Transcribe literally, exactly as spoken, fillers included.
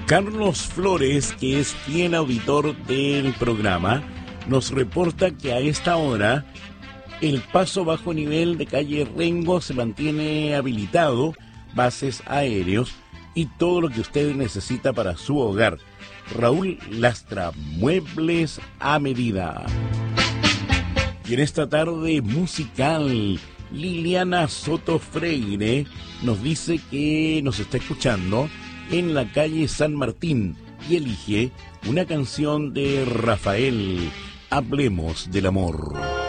Carlos Flores, que es fiel auditor del programa, nos reporta que a esta hora el paso bajo nivel de calle Rengo se mantiene habilitado, bases aéreos y todo lo que usted necesita para su hogar. Raúl Lastra, muebles a medida. Y en esta tarde musical, Liliana Soto Freire nos dice que nos está escuchando en la calle San Martín y elige una canción de Rafael, Hablemos del amor.